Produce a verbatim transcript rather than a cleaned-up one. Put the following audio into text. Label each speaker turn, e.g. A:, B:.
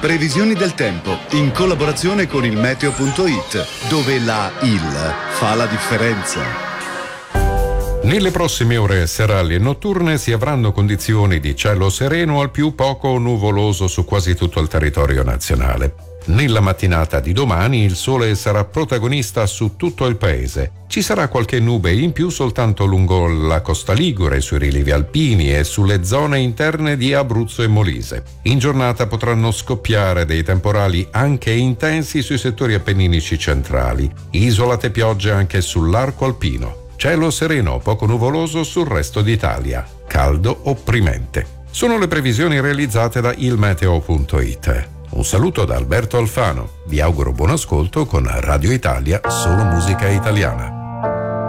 A: Previsioni del tempo in collaborazione con il meteo punto it, dove la il fa la differenza.
B: Nelle prossime ore serali e notturne si avranno condizioni di cielo sereno al più poco nuvoloso su quasi tutto il territorio nazionale. Nella mattinata di domani il sole sarà protagonista su tutto il paese. Ci sarà qualche nube in più soltanto lungo la costa ligure, sui rilievi alpini e sulle zone interne di Abruzzo e Molise. In giornata potranno scoppiare dei temporali anche intensi sui settori appenninici centrali. Isolate piogge anche sull'arco alpino. Cielo sereno, poco nuvoloso sul resto d'Italia. Caldo opprimente. Sono le previsioni realizzate da il meteo punto it. Un saluto da Alberto Alfano. Vi auguro buon ascolto con Radio Italia, solo musica italiana.